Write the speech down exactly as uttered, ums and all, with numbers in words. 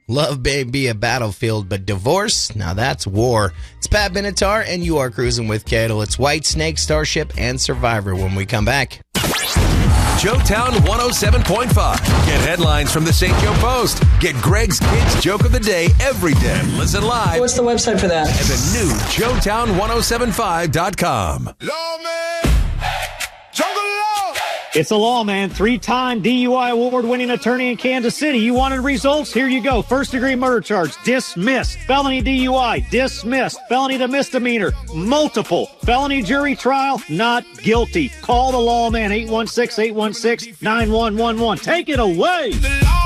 Love may be a battlefield, but divorce, now that's war. It's Pat Benatar, and you are cruising with Cadle. It's White Snake, Starship, and Survivor when we come back. Joetown one oh seven point five. Get headlines from the Saint Joe Post. Get Greg's Kids Joke of the Day every day. Listen live. What's the website for that? At the new Joetown ten seventy-five dot com. It's a lawman, three-time D U I award-winning attorney in Kansas City. You wanted results? Here you go. First-degree murder charge, dismissed. Felony D U I, dismissed. Felony to misdemeanor, multiple. Felony jury trial, not guilty. Call the lawman, eight one six, eight one six, nine one one one. Take it away.